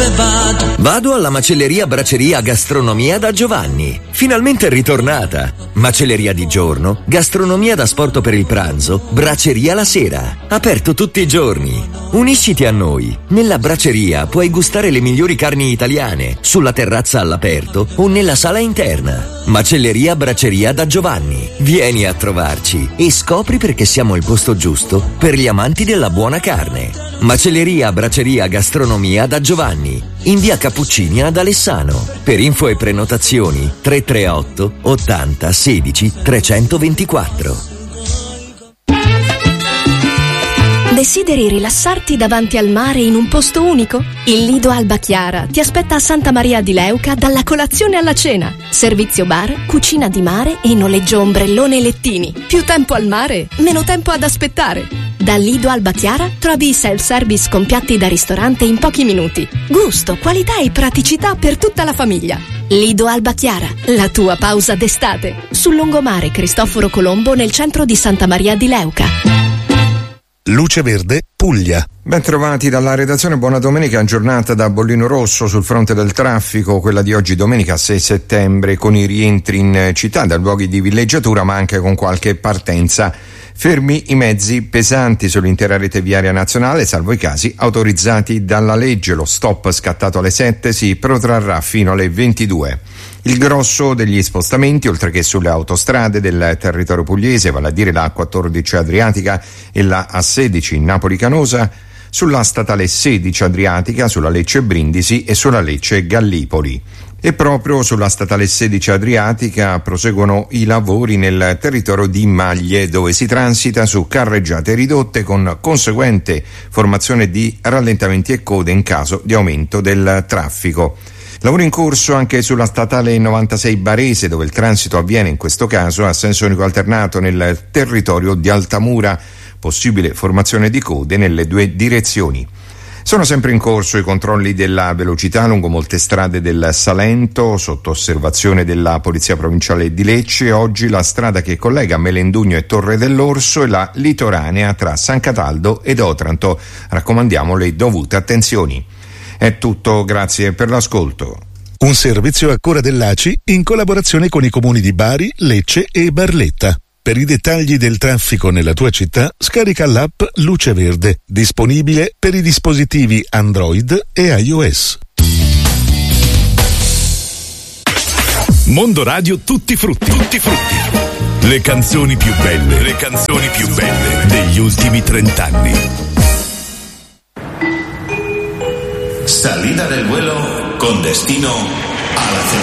Vado alla macelleria Braceria Gastronomia da Giovanni. Finalmente è ritornata. Macelleria di giorno, gastronomia da sporto per il pranzo, braceria la sera. Aperto tutti i giorni. Unisciti a noi. Nella braceria puoi gustare le migliori carni italiane, sulla terrazza all'aperto o nella sala interna. Macelleria Braceria da Giovanni. Vieni a trovarci e scopri perché siamo il posto giusto per gli amanti della buona carne. Macelleria Braceria Gastronomia da Giovanni, in via Cappuccini ad Alessano. Per info e prenotazioni 338 80 16 324. Desideri rilassarti davanti al mare in un posto unico? Il Lido Alba Chiara ti aspetta a Santa Maria di Leuca dalla colazione alla cena. Servizio bar, cucina di mare e noleggio ombrellone e lettini. Più tempo al mare, meno tempo ad aspettare. Da Lido Alba Chiara trovi i self-service con piatti da ristorante in pochi minuti. Gusto, qualità e praticità per tutta la famiglia. Lido Alba Chiara, la tua pausa d'estate. Sul lungomare Cristoforo Colombo nel centro di Santa Maria di Leuca. Luce Verde, Puglia. Ben trovati dalla redazione, buona domenica, giornata da bollino rosso sul fronte del traffico, quella di oggi domenica 6 settembre con i rientri in città da luoghi di villeggiatura ma anche con qualche partenza. Fermi i mezzi pesanti sull'intera rete viaria nazionale, salvo i casi autorizzati dalla legge. Lo stop scattato alle 7 si protrarrà fino alle 22. Il grosso degli spostamenti, oltre che sulle autostrade del territorio pugliese, vale a dire la A14 Adriatica e la A16 Napoli-Canosa, sulla statale 16 Adriatica, sulla Lecce Brindisi e sulla Lecce Gallipoli. E proprio sulla statale 16 Adriatica proseguono i lavori nel territorio di Maglie, dove si transita su carreggiate ridotte con conseguente formazione di rallentamenti e code in caso di aumento del traffico. Lavoro in corso anche sulla statale 96 Barese, dove il transito avviene in questo caso a senso unico alternato nel territorio di Altamura, possibile formazione di code nelle due direzioni. Sono sempre in corso i controlli della velocità lungo molte strade del Salento, sotto osservazione della Polizia Provinciale di Lecce. Oggi la strada che collega Melendugno e Torre dell'Orso e la litoranea tra San Cataldo ed Otranto. Raccomandiamo le dovute attenzioni. È tutto, grazie per l'ascolto. Un servizio a cura dell'ACI in collaborazione con i comuni di Bari, Lecce e Barletta. Per i dettagli del traffico nella tua città, scarica l'app Luce Verde, disponibile per i dispositivi Android e iOS. Mondo Radio Tutti Frutti. Le canzoni più belle degli ultimi 30 anni. Salida del vuelo con destino a la